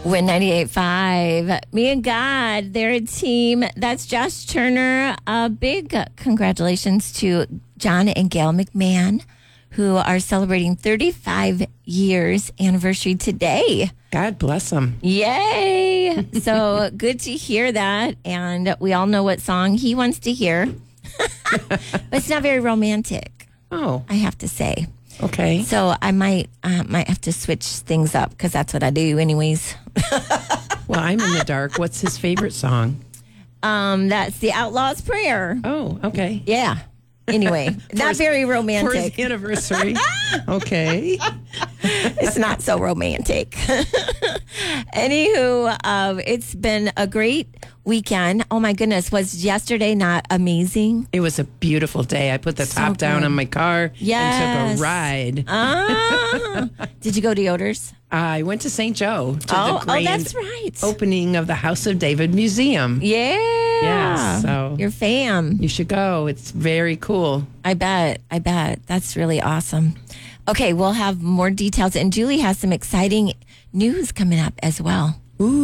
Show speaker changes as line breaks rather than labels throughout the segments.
Win 98.5. Me and God, they're a team. That's Josh Turner. A big congratulations to John and Gail McMahon, who are celebrating 35 years anniversary today.
God bless them.
Yay. So good to hear that. And we all know what song he wants to hear. But it's not very romantic.
Oh.
I have to say.
Okay.
So I might have to switch things up because that's what I do anyways.
Well, I'm in the dark. What's his favorite song?
That's The Outlaw's Prayer.
Oh, okay.
Yeah. Anyway, not very
For
romantic.
his anniversary. Okay.
It's not so romantic. Anywho, it's been a great weekend. Oh my goodness, was yesterday not amazing?
It was a beautiful day. I put the
So
top down
good.
on my car and
Yes.
took a ride.
Did you go to Yoder's?
I went to St. Joe to
Oh,
the grand
that's right.
opening of the House of David Museum.
Yeah.
Yes, so-
Your fam.
You should go. It's very cool.
I bet. That's really awesome. Okay, we'll have more details. And Julie has some exciting news coming up as well.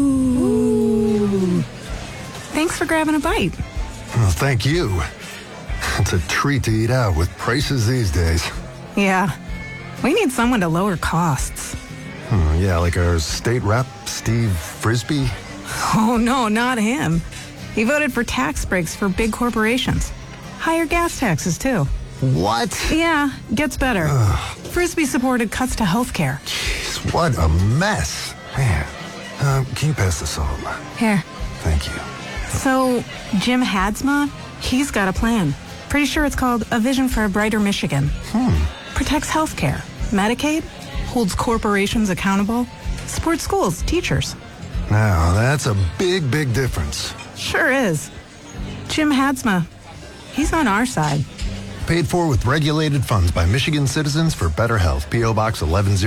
Ooh.
Thanks for grabbing a bite.
Well, thank you. It's a treat to eat out with prices these days.
Yeah, we need someone to lower costs.
Yeah, like our state rep, Steve Frisbee.
Oh, no, not him. He voted for tax breaks for big corporations. Higher gas taxes, too.
What?
Yeah, gets better. Frisbee supported cuts to health care.
Jeez, what a mess. Man, can you pass the salt?
Here.
Thank you.
So, Jim Hadsma, he's got a plan. Pretty sure it's called A Vision for a Brighter Michigan. Protects health care, Medicaid, holds corporations accountable, supports schools, teachers.
Now, that's a big, big difference.
Sure is. Jim Hadsma, he's on our side.
Paid for with regulated funds by Michigan Citizens for Better Health. P.O. Box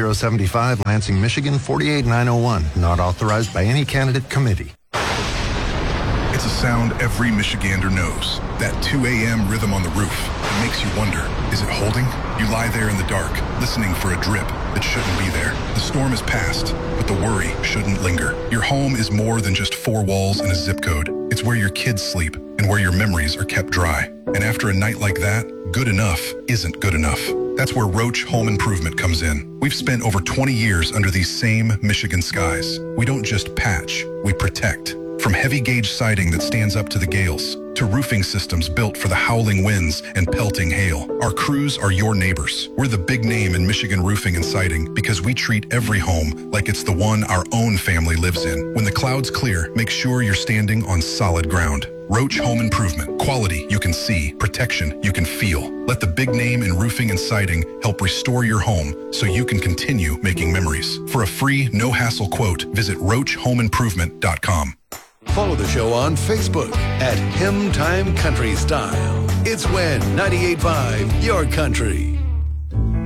11075, Lansing, Michigan 48901. Not authorized by any candidate committee.
It's a sound every Michigander knows. That 2 a.m. rhythm on the roof. It makes you wonder, is it holding? You lie there in the dark, listening for a drip that shouldn't be there. The storm has passed, but the worry shouldn't linger. Your home is more than just four walls and a zip code. It's where your kids sleep and where your memories are kept dry. And after a night like that, good enough isn't good enough. That's where Roach Home Improvement comes in. We've spent over 20 years under these same Michigan skies. We don't just patch, we protect. From heavy gauge siding that stands up to the gales, to roofing systems built for the howling winds and pelting hail, our crews are your neighbors. We're the big name in Michigan roofing and siding because we treat every home like it's the one our own family lives in. When the clouds clear, make sure you're standing on solid ground. Roach Home Improvement. Quality you can see, protection you can feel. Let the big name in roofing and siding help restore your home so you can continue making memories. For a free, no-hassle quote, visit roachhomeimprovement.com.
Follow the show on Facebook at Hymn Time Country Style. It's When 98.5 Your Country.